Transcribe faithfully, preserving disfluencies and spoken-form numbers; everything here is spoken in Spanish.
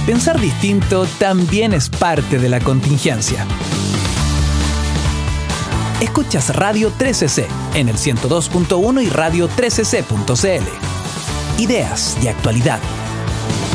Pensar distinto también es parte de la contingencia. Escuchas Radio trece ce en el ciento dos punto uno y radio trece ce punto ce ele. Ideas y actualidad.